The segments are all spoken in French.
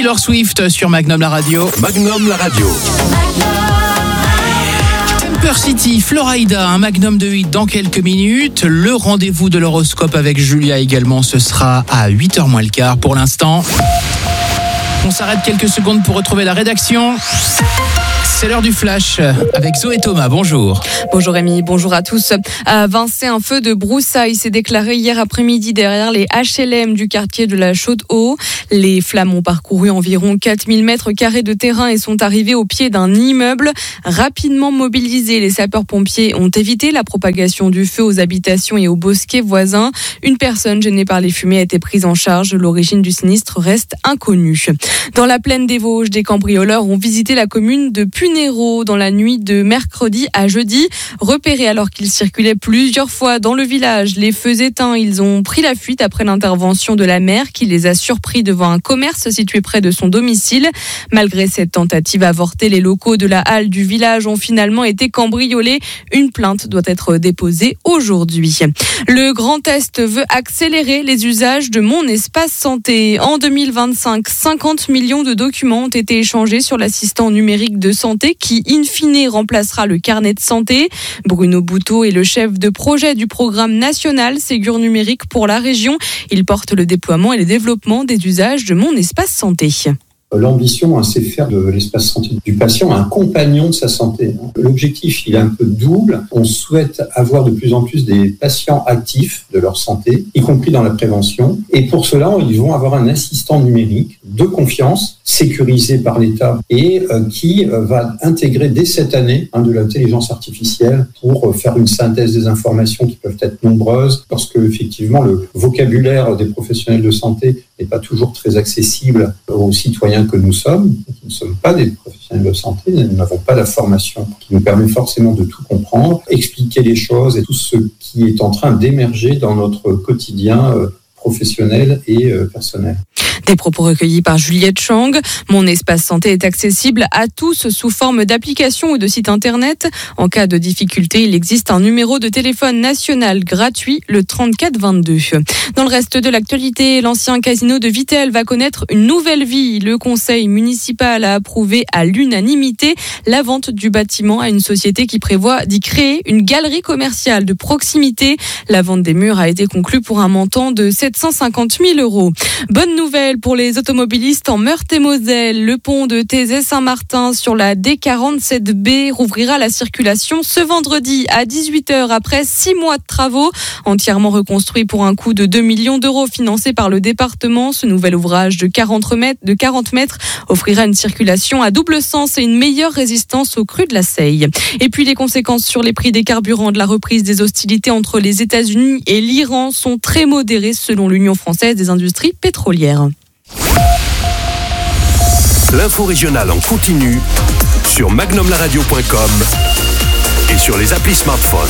Taylor Swift sur Magnum la radio. Magnum la radio. Temper City, Florida, un Magnum de 8 dans quelques minutes. Le rendez-vous de l'horoscope avec Julia également, ce sera à 8h moins le quart pour l'instant. On s'arrête quelques secondes pour retrouver la rédaction. C'est l'heure du flash avec Zoé Thomas, bonjour. Bonjour Rémi, bonjour à tous. À Vincennes, un feu de broussailles s'est déclaré hier après-midi derrière les HLM du quartier de la Chaude-Haut. Les flammes ont parcouru environ 4000 mètres carrés de terrain et sont arrivées au pied d'un immeuble. Rapidement mobilisés, les sapeurs-pompiers ont évité la propagation du feu aux habitations et aux bosquets voisins. Une personne gênée par les fumées a été prise en charge. L'origine du sinistre reste inconnue. Dans la plaine des Vosges, des cambrioleurs ont visité la commune de Punéro dans la nuit de mercredi à jeudi. Repérés alors qu'ils circulaient plusieurs fois dans le village, les feux éteints, ils ont pris la fuite après l'intervention de la mère qui les a surpris devant un commerce situé près de son domicile. Malgré cette tentative avortée, les locaux de la halle du village ont finalement été cambriolés. Une plainte doit être déposée aujourd'hui. Le Grand Est veut accélérer les usages de Mon Espace Santé. En 2025, 50 millions de documents ont été échangés sur l'assistant numérique de santé qui, in fine, remplacera le carnet de santé. Bruno Bouteau est le chef de projet du programme national Ségur numérique pour la région. Il porte le déploiement et le développement des usages de Mon Espace Santé. L'ambition, c'est faire de l'espace santé du patient un compagnon de sa santé. L'objectif, il est un peu double. On souhaite avoir de plus en plus des patients actifs de leur santé, y compris dans la prévention. Et pour cela, ils vont avoir un assistant numérique de confiance, sécurisé par l'État et qui va intégrer dès cette année de l'intelligence artificielle pour faire une synthèse des informations qui peuvent être nombreuses. Parce que, effectivement, le vocabulaire des professionnels de santé n'est pas toujours très accessible aux citoyens que nous sommes. Nous ne sommes pas des professionnels de santé, nous n'avons pas la formation qui nous permet forcément de tout comprendre, expliquer les choses et tout ce qui est en train d'émerger dans notre quotidien professionnel et personnel. Des propos recueillis par Juliette Chang. Mon Espace Santé est accessible à tous sous forme d'application ou de site internet. En cas de difficulté, il existe un numéro de téléphone national gratuit, le 3422. Dans le reste de l'actualité, l'ancien casino de Vittel va connaître une nouvelle vie. Le conseil municipal a approuvé à l'unanimité la vente du bâtiment à une société qui prévoit d'y créer une galerie commerciale de proximité. La vente des murs a été conclue pour un montant de 750 000 €. Bonne nouvelle pour les automobilistes en Meurthe-et-Moselle. Le pont de Thésée-Saint-Martin sur la D47B rouvrira la circulation ce vendredi à 18h après 6 mois de travaux. Entièrement reconstruit pour un coût de 2 millions d'euros financé par le département. Ce nouvel ouvrage de 40 mètres offrira une circulation à double sens et une meilleure résistance aux crues de la Seille. Et puis les conséquences sur les prix des carburants de la reprise des hostilités entre les États-Unis et l'Iran sont très modérées selon l'Union française des industries pétrolières. L'info régionale en continu sur magnumlaradio.com et sur les applis smartphone.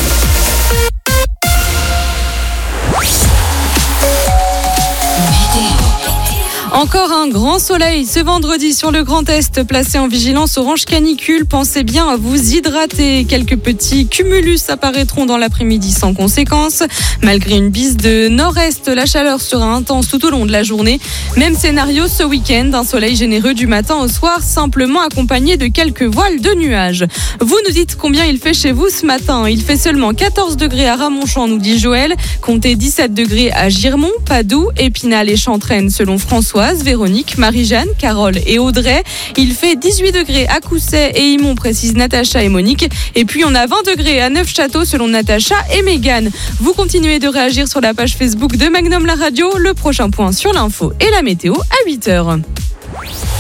Encore un grand soleil ce vendredi sur le Grand Est, placé en vigilance orange canicule. Pensez bien à vous hydrater. Quelques petits cumulus apparaîtront dans l'après-midi sans conséquence. Malgré une bise de nord-est, la chaleur sera intense tout au long de la journée. Même scénario ce week-end, un soleil généreux du matin au soir, simplement accompagné de quelques voiles de nuages. Vous nous dites combien il fait chez vous ce matin. Il fait seulement 14 degrés à Ramonchamp, nous dit Joël. Comptez 17 degrés à Girmont, Padoue, Épinal et Chantraine selon Françoise, Véronique, Marie-Jeanne, Carole et Audrey. Il fait 18 degrés à Cousset et Imont, précisent Natacha et Monique. Et puis on a 20 degrés à Neufchâteau selon Natacha et Mégane. Vous continuez de réagir sur la page Facebook de Magnum la radio. Le prochain point sur l'info et la météo à 8h.